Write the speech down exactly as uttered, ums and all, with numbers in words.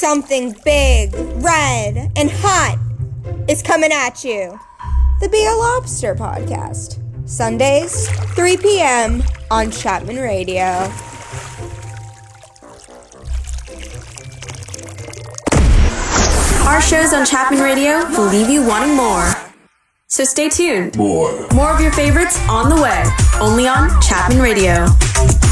something big, red, and hot is coming at you. The Be a Lobster Podcast. Sundays, three p.m. on Chapman Radio. Our shows on Chapman Radio will leave you wanting more. So stay tuned. More. More of your favorites on the way. Only on Chapman Radio.